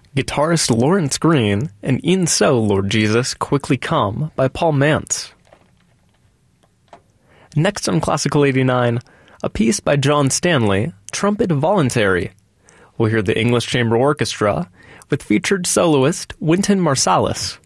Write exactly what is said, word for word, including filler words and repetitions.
guitarist Lawrence Green, and E'en So, Lord Jesus, Quickly Come by Paul Mantz. Next on Classical eighty-nine, a piece by John Stanley, Trumpet Voluntary. We'll hear the English Chamber Orchestra with featured soloist Wynton Marsalis.